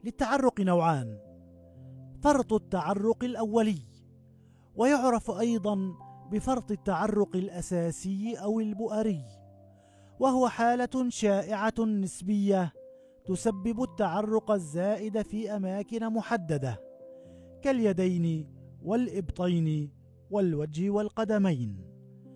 للتعرق نوعان: فرط التعرق الأولي، ويعرف أيضا بفرط التعرق الأساسي أو البؤري، وهو حالة شائعة نسبية تسبب التعرق الزائد في أماكن محددة كاليدين والإبطين والوجه والقدمين.